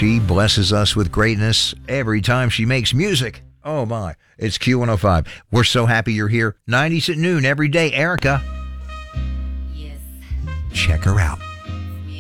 She blesses us with greatness every time she makes music. Oh my, it's Q105. We're so happy you're here. 90s at noon every day. Erica. Yes. Check her out.